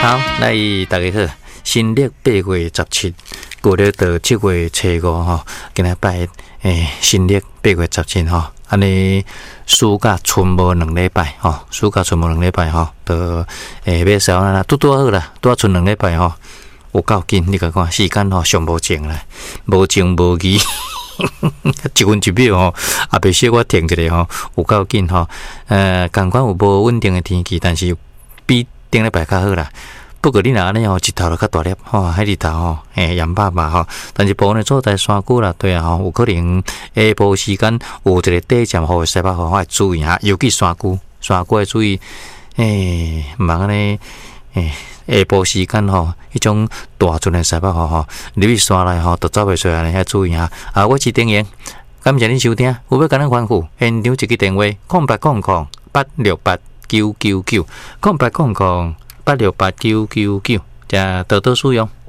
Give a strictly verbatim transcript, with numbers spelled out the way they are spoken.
好，来大家好，新历八月十七，过了到七月初五吼，今日拜诶，新历八月十七吼，安尼暑假春无两礼拜吼，暑假春无两礼拜吼，都诶要烧啦，拄拄好啦，拄啊剩两礼拜吼，有够紧，你甲看时间吼上无情啦，无情无义。一分一秒吼，也袂小我停一下吼，有够紧吼。呃，尽管有无稳定的天气，但是比顶礼拜较好啦。不过你若安尼吼，日头就较大粒吼，迄日头吼，诶，炎爸爸吼。但是部分的所在山区啦，对啊吼，有可能下晡时间有一个短暂雨的西北风，我要注意下，尤其山区，山区要注意，诶，毋通安尼，诶。下晡时間吼，迄種大陣的西北風吼，入去山內吼，都走袂出來，遐注意下。啊，我是丁元，感謝恁收聽。有要甲咱吩咐，現場一個電話：空八空空八六八九九九，空八空空八六八九九九，加多多使用。